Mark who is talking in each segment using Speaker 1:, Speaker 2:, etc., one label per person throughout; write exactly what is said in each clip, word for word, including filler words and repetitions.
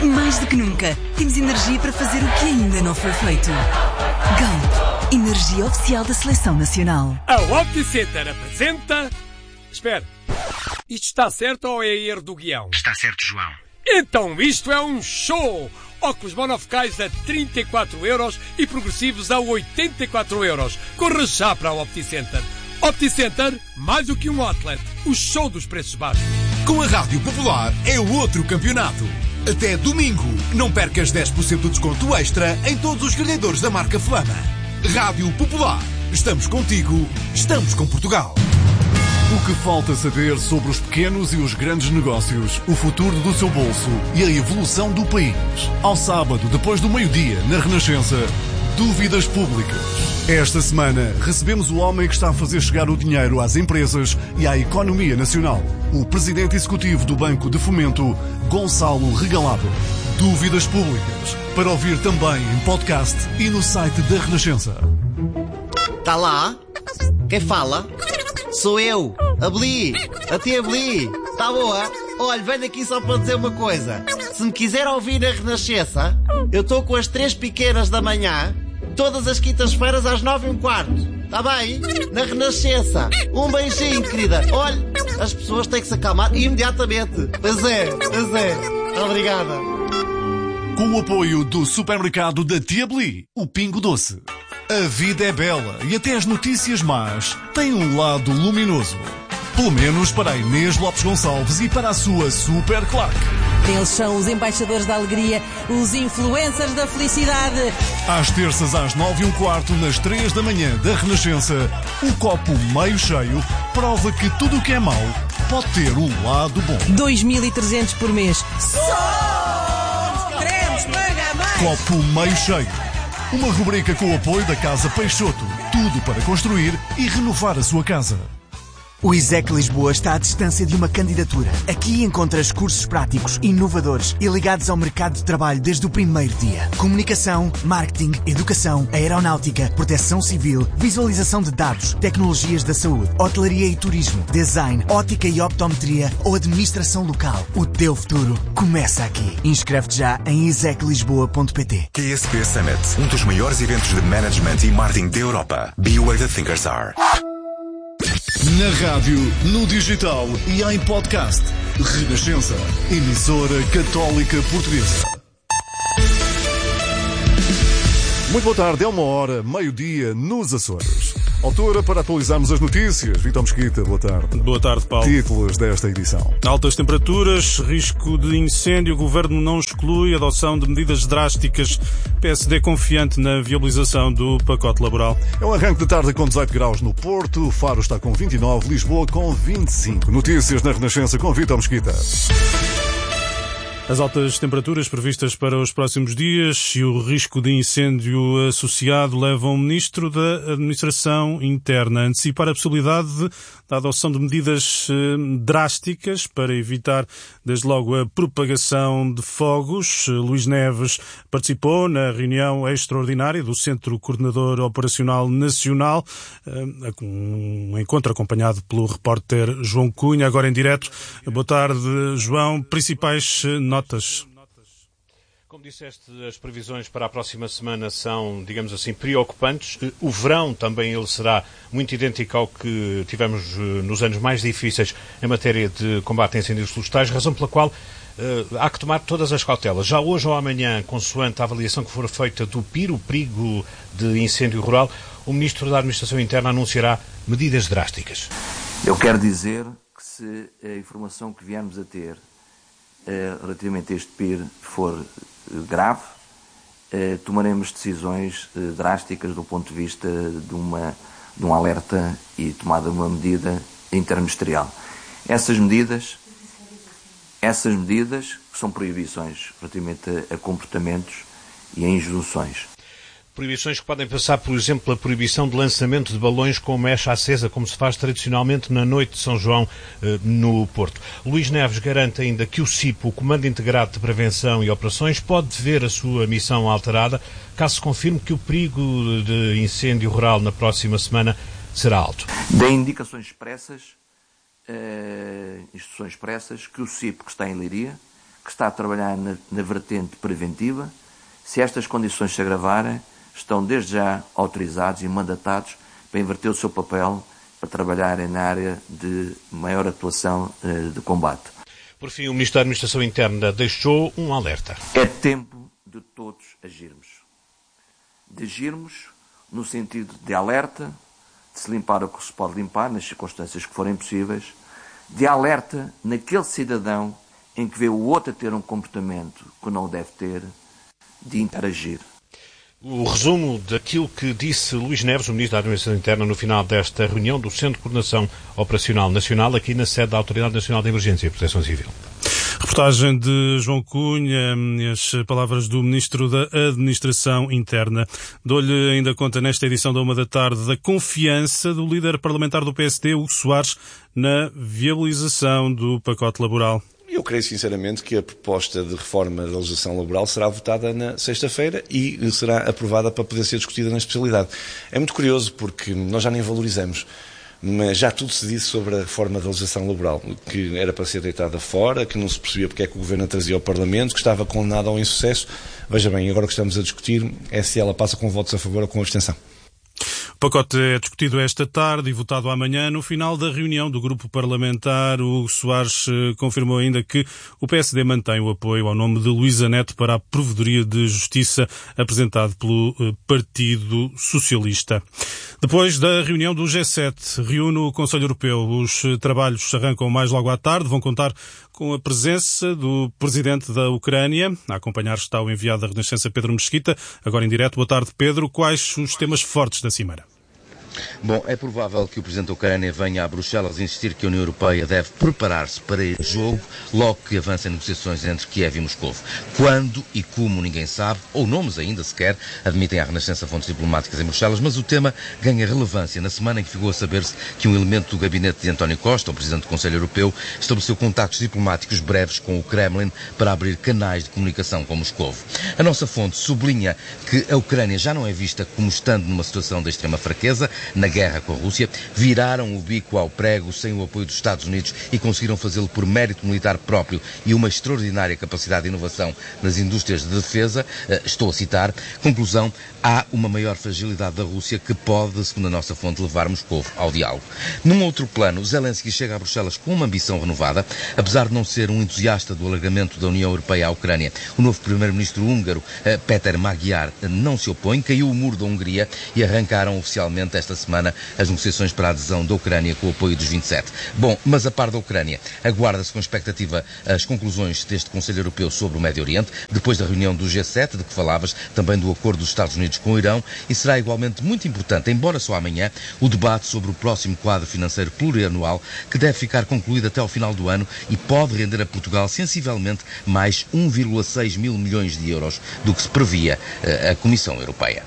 Speaker 1: Mais do que nunca, temos energia para fazer o que ainda não foi feito. Galp, energia oficial da Seleção Nacional.
Speaker 2: A OptiCenter apresenta... Espera, isto está certo ou é erro do guião?
Speaker 3: Está certo, João.
Speaker 2: Então isto é um show! Óculos monofocais a trinta e quatro euros e progressivos a oitenta e quatro euros. Corra já para a OptiCenter. OptiCenter, mais do que um outlet. O show dos preços baixos.
Speaker 4: Com a Rádio Popular é outro campeonato. Até domingo, não percas dez por cento de desconto extra em todos os carregadores da marca Flama. Rádio Popular. Estamos contigo, estamos com Portugal.
Speaker 5: O que falta saber sobre os pequenos e os grandes negócios, o futuro do seu bolso e a evolução do país. Ao sábado, depois do meio-dia, na Renascença, Dúvidas Públicas. Esta semana, recebemos o homem que está a fazer chegar o dinheiro às empresas e à economia nacional. O presidente executivo do Banco de Fomento, Gonçalo Regalado. Dúvidas Públicas, para ouvir também em podcast e no site da Renascença.
Speaker 6: Tá lá? Quem fala? Sou eu, a Beli, a tia Beli. Tá boa? Olha, venho aqui só para dizer uma coisa. Se me quiser ouvir na Renascença, eu estou com as três pequenas da manhã, todas as quintas-feiras às nove e um quarto. Tá bem? Na Renascença. Um beijinho, querida. Olha, as pessoas têm que se acalmar imediatamente. Pois é, pois é. Obrigada.
Speaker 5: Com o apoio do supermercado da Tia Beli, o Pingo Doce. A vida é bela e até as notícias más têm um lado luminoso. Pelo menos para a Inês Lopes Gonçalves e para a sua super claque.
Speaker 7: Eles são os embaixadores da alegria, os influencers da felicidade.
Speaker 5: Às terças às nove e um quarto, nas três da manhã da Renascença, o copo meio cheio prova que tudo o que é mau pode ter um lado bom.
Speaker 7: dois mil e trezentos por mês. Só queremos pagar mais.
Speaker 5: Copo meio cheio. Uma rubrica com o apoio da Casa Peixoto. Tudo para construir e renovar a sua casa.
Speaker 8: O ISEC Lisboa está à distância de uma candidatura. Aqui encontras cursos práticos, inovadores e ligados ao mercado de trabalho desde o primeiro dia. Comunicação, marketing, educação, aeronáutica, proteção civil, visualização de dados, tecnologias da saúde, hotelaria e turismo, design, ótica e optometria ou administração local. O teu futuro começa aqui. Inscreve-te já em isec lisboa ponto pt.
Speaker 9: Q S P Summit, um dos maiores eventos de management e marketing da Europa. Be where the thinkers are.
Speaker 5: Na rádio, no digital e em podcast. Renascença, emissora católica portuguesa. Muito boa tarde, é uma hora, meio-dia, nos Açores. Altura para atualizarmos as notícias. Vítor Mesquita, boa tarde.
Speaker 10: Boa tarde, Paulo.
Speaker 5: Títulos desta edição.
Speaker 10: Altas temperaturas, risco de incêndio, o Governo não exclui a adoção de medidas drásticas. P S D confiante na viabilização do pacote laboral.
Speaker 5: É um arranque de tarde com dezoito graus no Porto, Faro está com vinte e nove, Lisboa com vinte e cinco. Notícias na Renascença com Vítor Mesquita.
Speaker 10: As altas temperaturas previstas para os próximos dias e o risco de incêndio associado levam o Ministro da Administração Interna a antecipar a possibilidade de, da adoção de medidas eh, drásticas para evitar, desde logo, a propagação de fogos. Luís Neves participou na reunião extraordinária do Centro Coordenador Operacional Nacional, eh, um encontro acompanhado pelo repórter João Cunha, agora em direto. Boa tarde, João. Principais notas.
Speaker 11: Como disseste, as previsões para a próxima semana são, digamos assim, preocupantes. O verão também ele será muito idêntico ao que tivemos nos anos mais difíceis em matéria de combate a incêndios florestais, razão pela qual uh, há que tomar todas as cautelas. Já hoje ou amanhã, consoante a avaliação que for feita do P I R, o perigo de incêndio rural, o Ministro da Administração Interna anunciará medidas drásticas.
Speaker 12: Eu quero dizer que se a informação que viemos a ter Uh, relativamente a este P I R for uh, grave, uh, tomaremos decisões uh, drásticas do ponto de vista de, uma, de um alerta e tomada uma medida interministerial. Essas medidas, essas medidas são proibições relativamente a, a comportamentos e a injunções.
Speaker 11: Proibições que podem passar, por exemplo, pela proibição de lançamento de balões com mecha acesa, como se faz tradicionalmente na noite de São João eh, no Porto. Luís Neves garante ainda que o C I P, o Comando Integrado de Prevenção e Operações, pode ver a sua missão alterada caso se confirme que o perigo de incêndio rural na próxima semana será alto.
Speaker 12: Dê indicações expressas, eh, instruções expressas, que o C I P, que está em Leiria, que está a trabalhar na, na vertente preventiva. Se estas condições se agravarem, estão desde já autorizados e mandatados para inverter o seu papel para trabalharem na área de maior atuação eh, de combate.
Speaker 11: Por fim, o Ministro da Administração Interna deixou um alerta.
Speaker 12: É tempo de todos agirmos. De agirmos no sentido de alerta, de se limpar o que se pode limpar, nas circunstâncias que forem possíveis, de alerta naquele cidadão em que vê o outro a ter um comportamento que não deve ter, de interagir.
Speaker 11: O resumo daquilo que disse Luís Neves, o Ministro da Administração Interna, no final desta reunião do Centro de Coordenação Operacional Nacional, aqui na sede da Autoridade Nacional de Emergência e Proteção Civil.
Speaker 10: Reportagem de João Cunha, as palavras do Ministro da Administração Interna. Dou-lhe ainda conta nesta edição da uma da tarde da confiança do líder parlamentar do P S D, Hugo Soares, na viabilização do pacote laboral.
Speaker 3: Eu creio sinceramente que a proposta de reforma da legislação laboral será votada na sexta-feira e será aprovada para poder ser discutida na especialidade. É muito curioso porque nós já nem valorizamos, mas já tudo se disse sobre a reforma da legislação laboral, que era para ser deitada fora, que não se percebia porque é que o Governo a trazia ao Parlamento, que estava condenada ao insucesso. Veja bem, agora o que estamos a discutir é se ela passa com votos a favor ou com abstenção.
Speaker 10: O pacote é discutido esta tarde e votado amanhã. No final da reunião do grupo parlamentar, o Soares confirmou ainda que o P S D mantém o apoio ao nome de Luísa Neto para a Provedoria de Justiça apresentado pelo Partido Socialista. Depois da reunião do G sete, reúne o Conselho Europeu. Os trabalhos arrancam mais logo à tarde, vão contar com a presença do presidente da Ucrânia. A acompanhar está o enviado da Renascença, Pedro Mesquita. Agora em direto. Boa tarde, Pedro. Quais os temas fortes da cimeira?
Speaker 13: Bom, é provável que o Presidente da Ucrânia venha a Bruxelas insistir que a União Europeia deve preparar-se para este jogo logo que avancem negociações entre Kiev e Moscou. Quando e como ninguém sabe, ou nomes ainda sequer, admitem à Renascença fontes diplomáticas em Bruxelas, mas o tema ganha relevância na semana em que ficou a saber-se que um elemento do gabinete de António Costa, o Presidente do Conselho Europeu, estabeleceu contactos diplomáticos breves com o Kremlin para abrir canais de comunicação com Moscou. A nossa fonte sublinha que a Ucrânia já não é vista como estando numa situação de extrema fraqueza na guerra com a Rússia, viraram o bico ao prego sem o apoio dos Estados Unidos e conseguiram fazê-lo por mérito militar próprio e uma extraordinária capacidade de inovação nas indústrias de defesa. Estou a citar. Conclusão, há uma maior fragilidade da Rússia que pode, segundo a nossa fonte, levar Moscou ao diálogo. Num outro plano, Zelensky chega a Bruxelas com uma ambição renovada. Apesar de não ser um entusiasta do alargamento da União Europeia à Ucrânia, o novo primeiro-ministro húngaro, Péter Magyar, não se opõe, caiu o muro da Hungria e arrancaram oficialmente esta semana as negociações para a adesão da Ucrânia com o apoio dos vinte e sete. Bom, mas a par da Ucrânia, aguarda-se com expectativa as conclusões deste Conselho Europeu sobre o Médio Oriente, depois da reunião do G sete, de que falavas, também do acordo dos Estados Unidos com o Irão, e será igualmente muito importante, embora só amanhã, o debate sobre o próximo quadro financeiro plurianual, que deve ficar concluído até ao final do ano e pode render a Portugal sensivelmente mais um vírgula seis mil milhões de euros do que se previa a Comissão Europeia.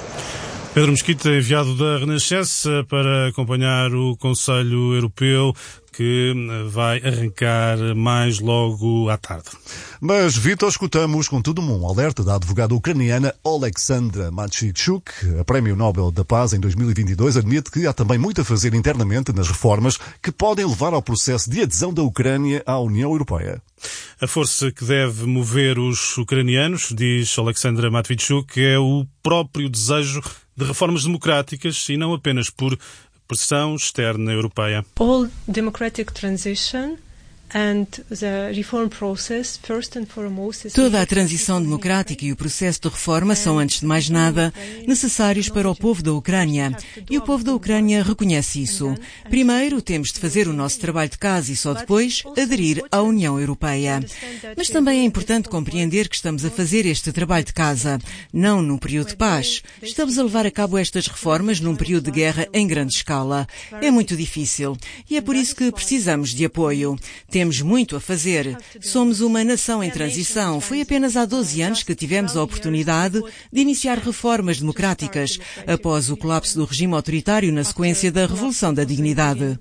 Speaker 10: Pedro Mesquita, enviado da Renascença para acompanhar o Conselho Europeu, que vai arrancar mais logo à tarde.
Speaker 5: Mas, Vitor, escutamos, contudo, um alerta da advogada ucraniana Oleksandra Matviichuk. A Prémio Nobel da Paz em dois mil e vinte e dois admite que há também muito a fazer internamente nas reformas que podem levar ao processo de adesão da Ucrânia à União Europeia.
Speaker 10: A força que deve mover os ucranianos, diz Oleksandra Matviichuk, é o próprio desejo de reformas democráticas e não apenas por pressão externa europeia.
Speaker 14: All democratic transition and the reform process, first and foremost,
Speaker 15: Toda a transição democrática e o processo de reforma são, antes de mais nada, necessários para o povo da Ucrânia. E o povo da Ucrânia reconhece isso. Primeiro, temos de fazer o nosso trabalho de casa e só depois aderir à União Europeia. Mas também é importante compreender que estamos a fazer este trabalho de casa, não num período de paz. Estamos a levar a cabo estas reformas num período de guerra em grande escala. É muito difícil e é por isso que precisamos de apoio. Temos muito a fazer. Somos uma nação em transição. Foi apenas há doze anos que tivemos a oportunidade de iniciar reformas democráticas, após o colapso do regime autoritário na sequência da Revolução da Dignidade.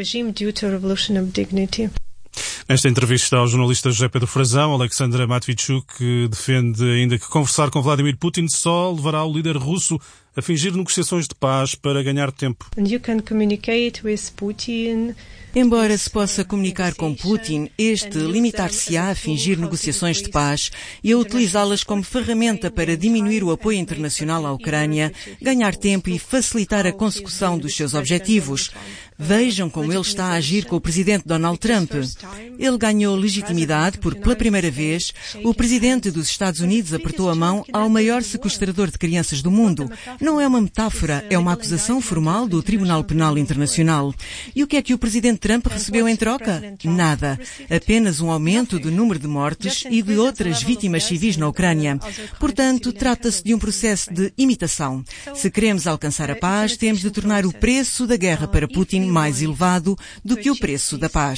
Speaker 10: Nesta entrevista ao jornalista José Pedro Frazão, Oleksandra Matviichuk defende ainda que conversar com Vladimir Putin só levará o líder russo a fingir negociações de paz para ganhar tempo.
Speaker 14: And you can communicate with Putin.
Speaker 15: Embora se possa comunicar com Putin, este limitar-se-á a fingir negociações de paz e a utilizá-las como ferramenta para diminuir o apoio internacional à Ucrânia, ganhar tempo e facilitar a consecução dos seus objetivos. Vejam como ele está a agir com o presidente Donald Trump. Ele ganhou legitimidade porque, pela primeira vez, o presidente dos Estados Unidos apertou a mão ao maior sequestrador de crianças do mundo. Não é uma metáfora, é uma acusação formal do Tribunal Penal Internacional. E o que é que o presidente Trump recebeu em troca? Nada. Apenas um aumento do número de mortes e de outras vítimas civis na Ucrânia. Portanto, trata-se de um processo de imitação. Se queremos alcançar a paz, temos de tornar o preço da guerra para Putin mais elevado do que o preço da paz.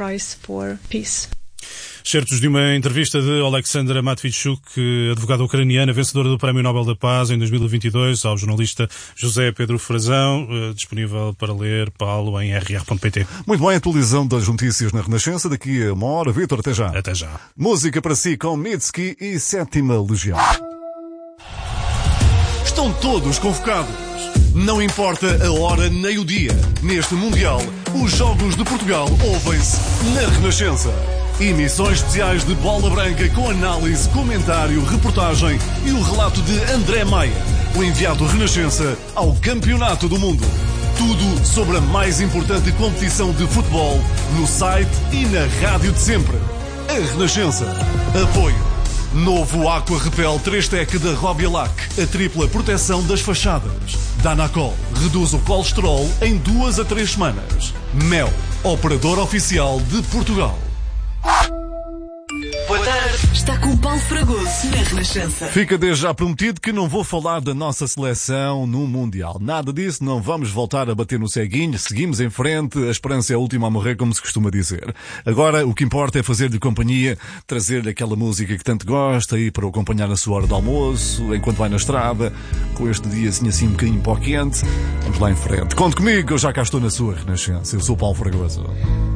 Speaker 10: Certos de uma entrevista de Alexandra Matvichuk, advogada ucraniana, vencedora do Prémio Nobel da Paz em dois mil e vinte e dois, ao jornalista José Pedro Frazão, disponível para ler, Paulo, em r r ponto p t.
Speaker 5: Muito bem, atualização das notícias na Renascença daqui a uma hora. Vítor, até já.
Speaker 10: Até já.
Speaker 5: Música para si com Mitski e Sétima Legião. Estão todos convocados. Não importa a hora nem o dia. Neste Mundial, os Jogos de Portugal ouvem-se na Renascença. Emissões especiais de Bola Branca com análise, comentário, reportagem e o relato de André Maia, o enviado Renascença ao Campeonato do Mundo. Tudo sobre a mais importante competição de futebol no site e na rádio de sempre. A Renascença. Apoio. Novo Aqua Repel três Tec da Robialac. A tripla proteção das fachadas. Danacol reduz o colesterol em duas a três semanas. Mel, operador oficial de Portugal.
Speaker 1: Boa tarde. Está com o Paulo Fragoso na Renascença.
Speaker 5: Fica desde já prometido que não vou falar da nossa seleção no Mundial. Nada disso, não vamos voltar a bater no ceguinho. Seguimos em frente, a esperança é a última a morrer, como se costuma dizer. Agora, o que importa é fazer-lhe companhia, trazer-lhe aquela música que tanto gosta e para o acompanhar na sua hora de almoço, enquanto vai na estrada, com este diazinho assim um bocadinho pó quente. Vamos lá em frente. Conte comigo, eu já cá estou na sua Renascença. Eu sou o Paulo Fragoso.